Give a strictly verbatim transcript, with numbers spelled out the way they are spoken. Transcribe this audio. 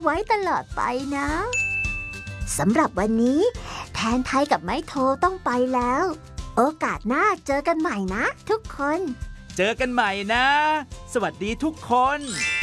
ไว้ตลอดไปนะสำหรับวันนี้แทนไทยกับไม้โทต้องไปแล้วโอกาสหน้าเจอกันใหม่นะทุกคนเจอกันใหม่นะสวัสดีทุกคน